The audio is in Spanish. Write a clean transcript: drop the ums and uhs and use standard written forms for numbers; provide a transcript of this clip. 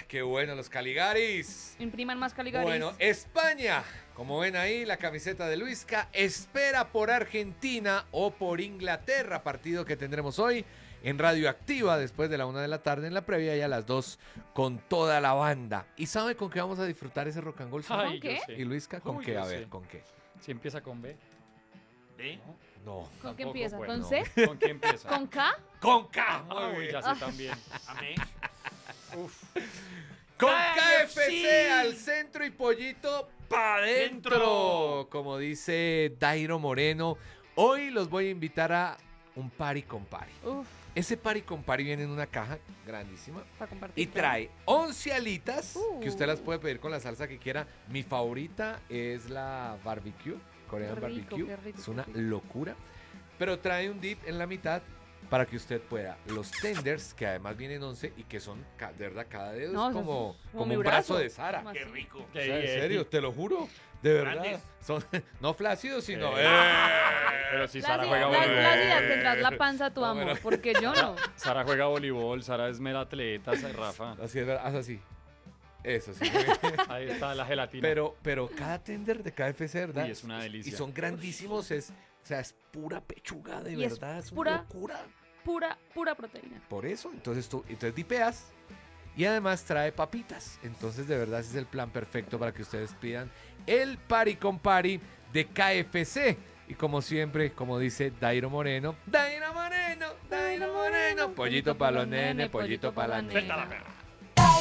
qué bueno los Caligaris. Impriman más Caligaris. Bueno, España, como ven ahí, la camiseta de Luisca, espera por Argentina o por Inglaterra, partido que tendremos hoy en Radioactiva después de la 1 de la tarde en la previa y a las 2 con toda la banda. ¿Y sabe con qué vamos a disfrutar ese rock and roll? ¿Con Ay, qué? yo sé. ¿Y Luisca? ¿Con Uy, qué? yo A ver, sé. ¿con qué? Si empieza con B. ¿Ve? No. ¿Con qué Tampoco, empieza? pues, ¿Con no. C? ¿Con qué empieza? ¿Con K? ¡Con K! Ah, Muy uy, bien. ya sé también. Amén. Uf. Con KFC. KFC al centro y pollito pa' dentro. Dentro. Como dice Dairo Moreno, hoy los voy a invitar a un party con party. Uf, Ese party con party viene en una caja grandísima para compartir. y trae 11 alitas que usted las Uh. puede pedir con la salsa que quiera. Mi favorita es la barbecue, Korean Qué rico, barbecue. qué rico, Es una qué rico. locura. Pero trae un dip en la mitad para que usted pueda. Los tenders, que además vienen 11 y que son, de verdad, cada dedo No, es son como mi un brazo de Sara. ¿Cómo Qué así? rico. O sea, en serio, te lo juro. De verdad. Grandes. Son no flácidos, sino. Pero si Sara La juega vida voleibol. tendrás la panza a tu No, amor, pero- porque yo no. Sara juega voleibol, Sara es mera atleta, Rafa. Así es, verdad, haz así. Eso sí. Ahí está la gelatina. pero cada tender de KFC, ¿verdad? Uy, es una delicia. Y son grandísimos, o sea, es pura pechuga, de Y es verdad. Es pura- una locura. Pura proteína. Por eso, entonces dipeas y además trae papitas. Entonces, de verdad, ese es el plan perfecto para que ustedes pidan el party con party de KFC. Y como siempre, como dice Dairo Moreno, Dairo Moreno, Dairo Moreno, pollito para los nenes, pollito para la nena. Suelta la perra.